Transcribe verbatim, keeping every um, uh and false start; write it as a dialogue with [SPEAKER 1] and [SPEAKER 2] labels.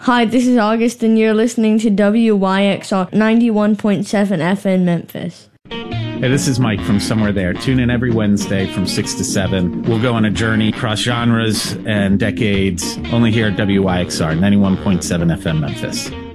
[SPEAKER 1] Hi, this is August, and you're listening to W Y X R ninety-one point seven F M Memphis.
[SPEAKER 2] Hey, this is Mike from Somewhere There. Tune in every Wednesday from six to seven. We'll go on a journey across genres and decades, only here at W Y X R ninety-one point seven F M Memphis.